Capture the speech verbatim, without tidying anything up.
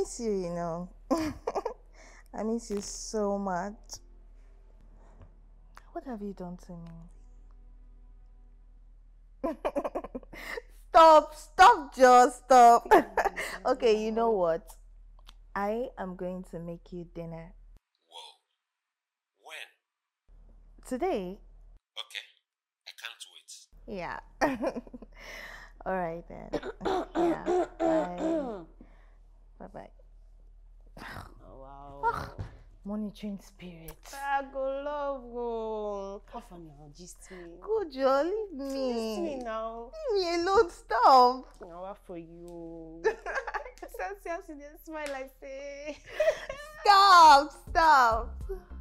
miss you, you know. I miss you so much. What have you done to me? Stop, stop, just stop. Okay, you know what? I am going to make you dinner. Whoa. When? Today? Okay. I can't wait. Yeah. All right then. Yeah. Bye. Bye bye. Oh, wow. Monitoring spirit. I go love you. How funny, I'll gist me. Good, Joe, leave Gist me. me now. Leave me alone, stop. Now what for you? So, see how she just smile like say. Stop, stop.